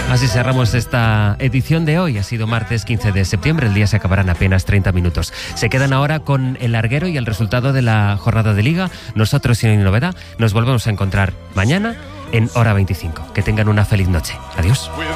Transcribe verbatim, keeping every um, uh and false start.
Así cerramos esta edición de hoy. Ha sido martes quince de septiembre, el día se acabará en apenas treinta minutos. Se quedan ahora con el larguero y el resultado de la jornada de Liga. Nosotros, sin novedad, nos volvemos a encontrar mañana en Hora veinticinco. Que tengan una feliz noche. Adiós.